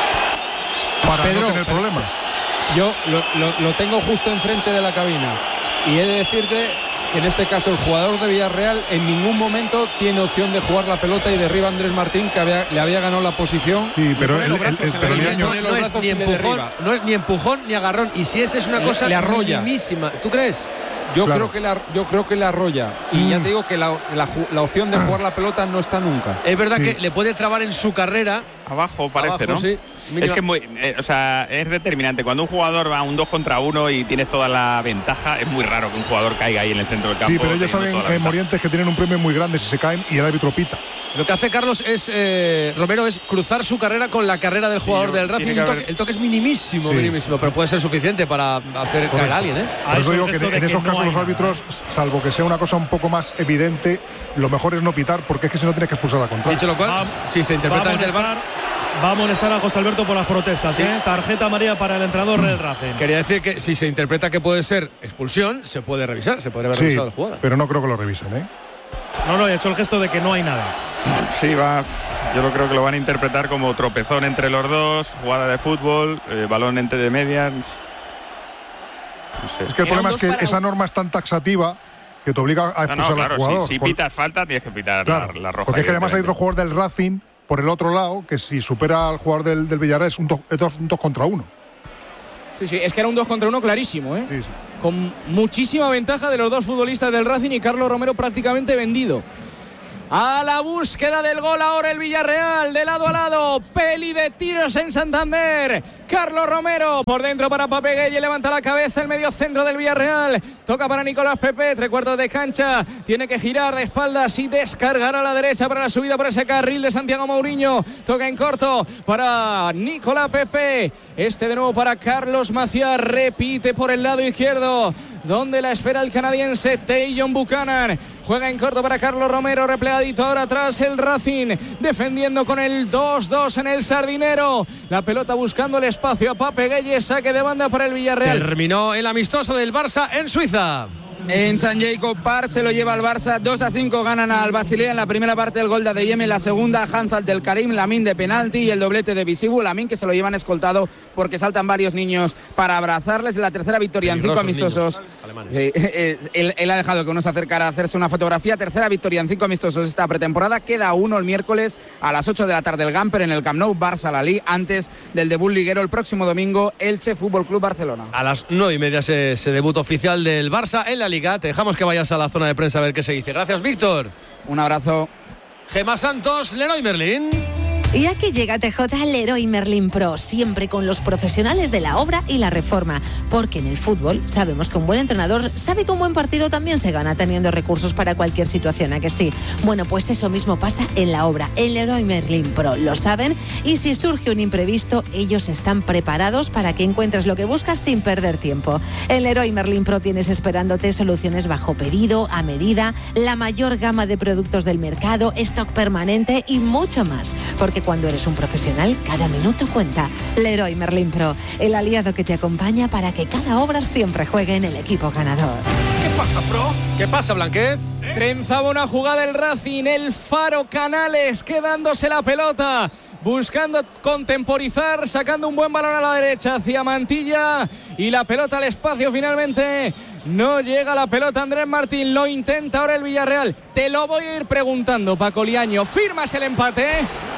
[SPEAKER 1] para Pedro, no tener problemas.
[SPEAKER 9] Yo lo, lo, lo tengo justo enfrente de la cabina y he de decirte que en este caso el jugador de Villarreal en ningún momento tiene opción de jugar la pelota y derriba a Andrés Martín, que había, le había ganado la posición.
[SPEAKER 1] Sí, pero el, el, el, el, pero el
[SPEAKER 3] no, no, es ni empujón, no es ni empujón ni agarrón, y si ese es una
[SPEAKER 9] le,
[SPEAKER 3] cosa
[SPEAKER 9] le arrolla.
[SPEAKER 3] minimísima, ¿tú crees?
[SPEAKER 9] Yo,
[SPEAKER 1] claro.
[SPEAKER 9] creo que la, yo creo que le arrolla. Y mm. ya te digo que la, la, la opción de jugar la pelota no está nunca.
[SPEAKER 3] Es verdad
[SPEAKER 1] sí.
[SPEAKER 3] que le puede trabar en su carrera.
[SPEAKER 8] Abajo parece,
[SPEAKER 3] Abajo,
[SPEAKER 8] ¿no?
[SPEAKER 3] Sí.
[SPEAKER 8] Es que muy, eh, o sea, es determinante. Cuando un jugador va a un dos contra uno y tienes toda la ventaja, es muy raro que un jugador caiga ahí en el centro del campo.
[SPEAKER 1] Sí, pero ellos saben, eh, Morientes, que tienen un premio muy grande si se caen y el árbitro pita.
[SPEAKER 3] Lo que hace Carlos es eh, Romero es cruzar su carrera con la carrera del jugador sí, del Racing. El toque, haber... el toque es minimísimo, sí. minimísimo, pero puede ser suficiente para hacer caer a alguien, ¿eh?
[SPEAKER 1] Por eso digo que en, en esos que casos no los árbitros, salvo que sea una cosa un poco más evidente, lo mejor es no pitar, porque es que si no tienes que expulsar la contra.
[SPEAKER 3] Dicho lo cual, va, si se interpreta desde el bar.
[SPEAKER 5] Va a amonestar a José Alberto por las protestas, sí. ¿eh? Tarjeta amarilla para el entrenador del Racing.
[SPEAKER 3] Quería decir que si se interpreta que puede ser expulsión, se puede revisar, se puede haber
[SPEAKER 1] sí,
[SPEAKER 3] revisado la jugada.
[SPEAKER 1] Pero no creo que lo revisen, ¿eh?
[SPEAKER 5] No, no, he hecho el gesto de que no hay nada.
[SPEAKER 8] Sí, va. Yo lo creo que lo van a interpretar como tropezón entre los dos, jugada de fútbol, eh, balón entre de medias. No
[SPEAKER 1] sé. Es que el problema es que para... esa norma es tan taxativa que te obliga a expulsar no, no, claro, al jugador.
[SPEAKER 8] Si, si pitas falta, tienes que pitar
[SPEAKER 1] claro,
[SPEAKER 8] la, la roja.
[SPEAKER 1] Porque es que además hay otro jugador del Racing por el otro lado, que si supera al jugador del, del Villarreal es un dos, un dos contra uno.
[SPEAKER 4] Sí, sí, es que era un dos contra uno clarísimo, ¿eh? Sí, sí. Con muchísima ventaja de los dos futbolistas del Racing y Carlos Romero prácticamente vendido. A la búsqueda del gol ahora el Villarreal, de lado a lado, peli de tiros en Santander. Carlos Romero, por dentro para Pape Gueye, levanta la cabeza el medio centro del Villarreal. Toca para Nicolás Pepe, tres cuartos de cancha. Tiene que girar de espaldas y descargar a la derecha para la subida por ese carril de Santiago Mourinho. Toca en corto para Nicolás Pepe. Este de nuevo para Carlos Maciá, repite por el lado izquierdo, donde la espera el canadiense Tayon Buchanan. Juega en corto para Carlos Romero, replegadito ahora atrás el Racing, defendiendo con el dos dos en el Sardinero. La pelota buscando el espacio a Pape Gueye, saque de banda para el Villarreal.
[SPEAKER 3] Terminó el amistoso del Barça en Suiza.
[SPEAKER 10] En San Jacob Park se lo lleva el Barça, dos a cinco ganan al Basilea. En la primera parte el gol de Adeyemi, en la segunda Hanzal del Karim, Lamin de penalti y el doblete de Visibu. Lamin que se lo llevan escoltado porque saltan varios niños para abrazarles. La tercera victoria en cinco amistosos. Eh, eh, él, él ha dejado que uno se acercara a hacerse una fotografía. Tercera victoria en cinco amistosos esta pretemporada. Queda uno el miércoles a las ocho de la tarde el Gamper en el Camp Nou, Barça Lalí, antes del debut liguero el próximo domingo Elche Fútbol Club Barcelona.
[SPEAKER 3] A las nueve y media se, ese debut oficial del Barça en la Liga. Te dejamos que vayas a la zona de prensa a ver qué se dice. Gracias, Víctor.
[SPEAKER 10] Un abrazo.
[SPEAKER 3] Gemma Santos, Leroy Merlin.
[SPEAKER 13] Y aquí llega T J Leroy Merlin Pro, siempre con los profesionales de la obra y la reforma, porque en el fútbol sabemos que un buen entrenador sabe que un buen partido también se gana teniendo recursos para cualquier situación, ¿a que sí? Bueno, pues eso mismo pasa en la obra, en Leroy Merlin Pro, lo saben, y si surge un imprevisto, ellos están preparados para que encuentres lo que buscas sin perder tiempo. En Leroy Merlin Pro tienes esperándote soluciones bajo pedido, a medida, la mayor gama de productos del mercado, stock permanente y mucho más, porque cuando eres un profesional, cada minuto cuenta. Leroy Merlin Pro, el aliado que te acompaña para que cada obra siempre juegue en el equipo ganador.
[SPEAKER 3] ¿Qué pasa, Pro? ¿Qué pasa, Blanquet?
[SPEAKER 4] Trenzaba una jugada el Racing, el Faro Canales quedándose la pelota, buscando contemporizar, sacando un buen balón a la derecha hacia Mantilla y la pelota al espacio finalmente. No llega la pelota Andrés Martín, lo intenta ahora el Villarreal. Te lo voy a ir preguntando, Paco Liaño. ¿Firmas el empate?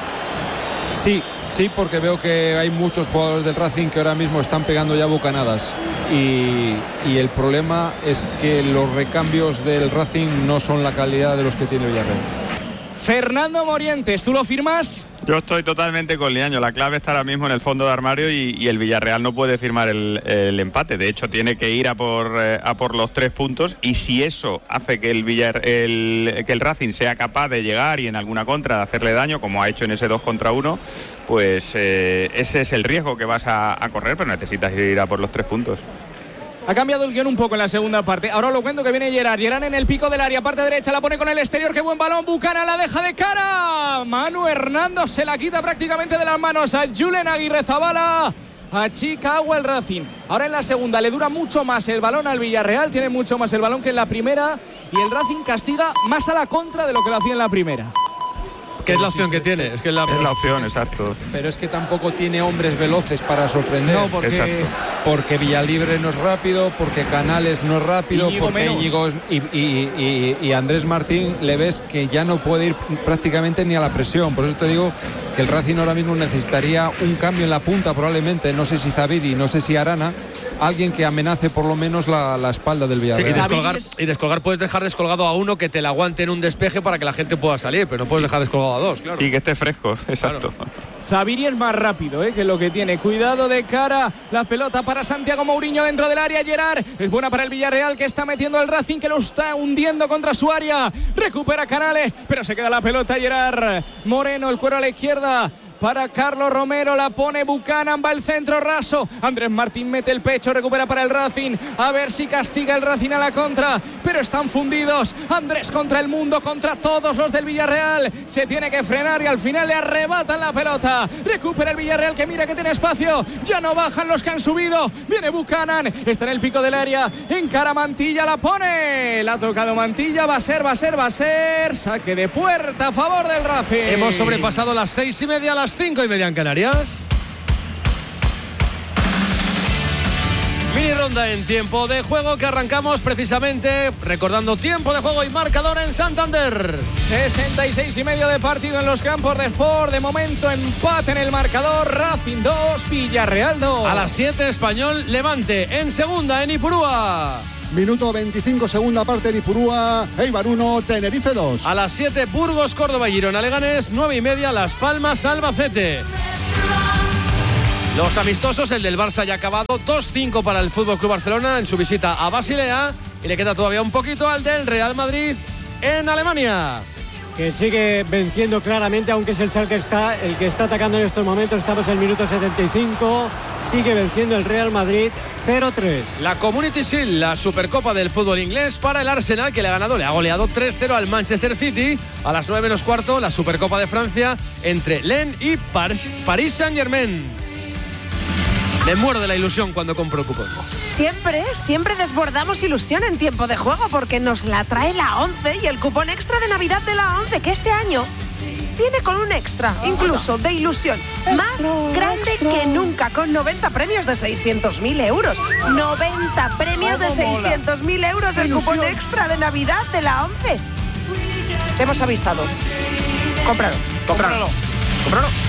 [SPEAKER 9] Sí, sí, porque veo que hay muchos jugadores del Racing que ahora mismo están pegando ya bocanadas y, y el problema es que los recambios del Racing no son la calidad de los que tiene Villarreal.
[SPEAKER 4] Fernando Morientes, ¿tú lo firmas?
[SPEAKER 8] Yo estoy totalmente con Liaño. La clave está ahora mismo en el fondo de armario y, y el Villarreal no puede firmar el, el empate. De hecho, tiene que ir a por, eh, a por los tres puntos, y si eso hace que el, Villar, el, que el Racing sea capaz de llegar y en alguna contra de hacerle daño, como ha hecho en ese dos contra uno, pues eh, ese es el riesgo que vas a, a correr, pero necesitas ir a por los tres puntos.
[SPEAKER 4] Ha cambiado el guión un poco en la segunda parte. Ahora lo cuento que viene Gerard. Gerard en el pico del área, parte derecha, la pone con el exterior. ¡Qué buen balón! Bucana la deja de cara. Manu Hernando se la quita prácticamente de las manos a Julen Aguirrezabala. Achica agua el Racing. Ahora en la segunda le dura mucho más el balón al Villarreal. Tiene mucho más el balón que en la primera. Y el Racing castiga más a la contra de lo que lo hacía en la primera.
[SPEAKER 3] ¿Qué es la opción que tiene? Es que es la,
[SPEAKER 8] es la opción, exacto.
[SPEAKER 9] Pero es que tampoco tiene hombres veloces para sorprender.
[SPEAKER 4] No, porque...
[SPEAKER 8] Exacto.
[SPEAKER 9] Porque Villalibre no es rápido, porque Canales no es rápido,
[SPEAKER 4] Íñigo
[SPEAKER 9] porque
[SPEAKER 4] menos.
[SPEAKER 9] Íñigo es- y, y, y, y Andrés Martín le ves que ya no puede ir prácticamente ni a la presión. Por eso te digo que el Racing ahora mismo necesitaría un cambio en la punta probablemente. No sé si Zaviri, no sé si Arana. Alguien que amenace por lo menos la, la espalda del
[SPEAKER 3] Sí, y,
[SPEAKER 9] Villarreal.
[SPEAKER 3] descolgar, y descolgar puedes dejar descolgado a uno que te la aguante en un despeje para que la gente pueda salir, pero no puedes dejar descolgado a dos, claro.
[SPEAKER 8] Y que esté fresco, exacto.
[SPEAKER 3] Claro.
[SPEAKER 4] Zaviri es más rápido, ¿eh? que lo que tiene. Cuidado de cara. La pelota para Santiago Mourinho dentro del área. Gerard es buena para el Villarreal, que está metiendo al Racing, que lo está hundiendo contra su área. Recupera Canales, pero se queda la pelota Gerard. Moreno, el cuero a la izquierda. Para Carlos Romero, la pone Buchanan, va el centro raso. Andrés Martín mete el pecho, recupera para el Racing. A ver si castiga el Racing a la contra. Pero están fundidos. Andrés contra el mundo, contra todos los del Villarreal. Se tiene que frenar y al final le arrebatan la pelota. Recupera el Villarreal, que mira que tiene espacio. Ya no bajan los que han subido. Viene Buchanan, está en el pico del área. Encara Mantilla, la pone. La ha tocado Mantilla, va a ser, va a ser, va a ser. Saque de puerta a favor del Racing.
[SPEAKER 3] Hemos sobrepasado las seis y media, las cinco y media en Canarias. Mini ronda en tiempo de juego que arrancamos precisamente recordando tiempo de juego y marcador en Santander.
[SPEAKER 4] sesenta y seis y medio de partido en los campos de Sport. De momento empate en el marcador. Racing dos, Villarreal dos.
[SPEAKER 3] A las siete Español Levante en segunda en Ipurúa.
[SPEAKER 2] Minuto veinticinco, segunda parte en Ipurúa. Eibar uno, Tenerife dos.
[SPEAKER 3] A las siete Burgos, Córdoba y Girona Leganés. nueve y media Las Palmas, Albacete. Los amistosos, el del Barça ya ha acabado. dos cinco para el F C Barcelona en su visita a Basilea. Y le queda todavía un poquito al del Real Madrid en Alemania.
[SPEAKER 11] Que sigue venciendo claramente, aunque es el Schalke está, el que está atacando en estos momentos. Estamos en el minuto setenta y cinco. Sigue venciendo el Real Madrid cero tres.
[SPEAKER 3] La Community Shield, la Supercopa del fútbol inglés para el Arsenal, que le ha ganado, le ha goleado tres cero al Manchester City. A las nueve menos cuarto, la Supercopa de Francia entre Lens y Paris, Paris Saint-Germain. Me muero de la ilusión cuando compro cupón.
[SPEAKER 16] Siempre, siempre desbordamos ilusión en tiempo de juego porque nos la trae la ONCE y el cupón extra de Navidad de la ONCE, que este año viene con un extra, incluso de ilusión, más grande que nunca, con noventa premios de seiscientos mil euros. noventa premios de seiscientos mil euros, el cupón extra de Navidad de la ONCE. Te hemos avisado. Cómpralo.
[SPEAKER 4] Cómpralo. Cómpralo.